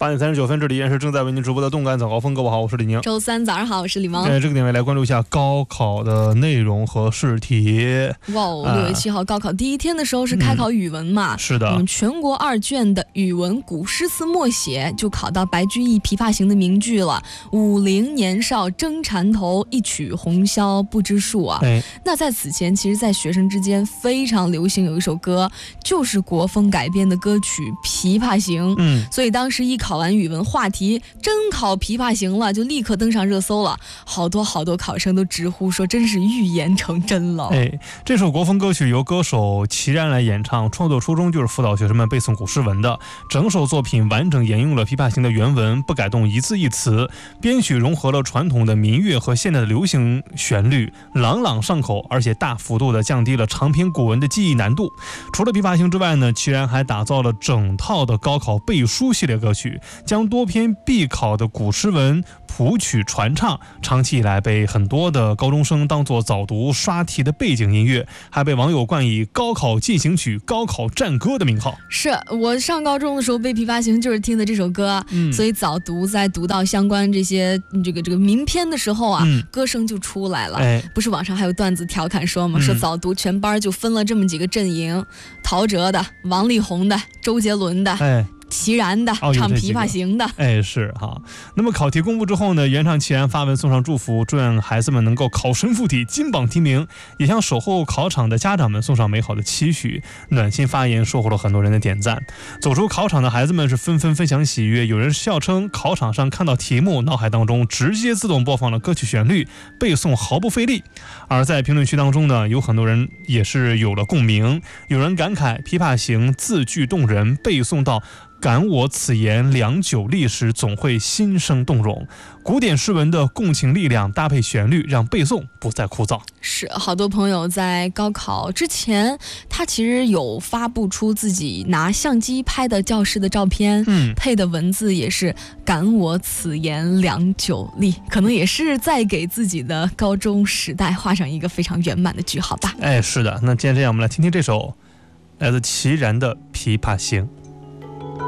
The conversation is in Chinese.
8点39分，这里依然是正在为您直播的动感早高峰。各位好，我是李宁。 周三早上好，我是李萌。 这个点位来关注一下高考的内容和试题。 哇，6月7号高考第一天的时候是开考语文嘛？ 是的。 我们全国2卷的语文古诗词默写就考到白居易《琵琶行》的名句了。50年少争缠头，一曲红绡不知数啊。那在此前，其实在学生之间非常流行有一首歌，就是国风改编的歌曲《琵琶行》。所以当时一考完语文话题真考《琵琶行》了，就立刻登上热搜了，好多考生都直呼说真是预言成真了。 这首国风歌曲由歌手齐然来演唱，创作初衷就是辅导学生们背诵古诗文的。整首作品完整沿用了《琵琶行》的原文，不改动一字一词，编曲融合了传统的民乐和现代的流行旋律，朗朗上口，而且大幅度的降低了长篇古文的记忆难度。除了《琵琶行》之外呢，齐然还打造了整套的高考背书系列歌曲，将多篇必考的古诗文谱曲传唱，长期以来被很多的高中生当作早读刷题的背景音乐，还被网友冠以高考进行曲、高考战歌的名号。 是我上高中的时候背《琵琶行》就是听的这首歌，所以早读在读到相关这些这个名篇的时候啊，歌声就出来了。不是网上还有段子调侃说嘛，说早读全班就分了这么几个阵营，陶喆的、王力宏的、周杰伦的。齐然的唱《琵琶行》的， 是哈。那么考题公布之后呢，原唱齐然发文送上祝福，祝愿孩子们能够考神附体、金榜题名，也向守候考场的家长们送上美好的期许。暖心发言收获了很多人的点赞。走出考场的孩子们是纷纷分享喜悦，有人笑称考场上看到题目，脑海当中直接自动播放了歌曲旋律，背诵毫不费力。而在评论区当中呢，有很多人也是有了共鸣，有人感慨《琵琶行》字句动人，背诵到感我此言良久立时，总会心生动容。古典诗文的共情力量搭配旋律，让背诵不再枯燥。 是好多朋友在高考之前，他其实有发布出自己拿相机拍的教室的照片，配的文字也是感我此言良久立，可能也是在给自己的高中时代画上一个非常圆满的句号吧。 是的。那今天这样，我们来听听这首来自齐然的《琵琶行》。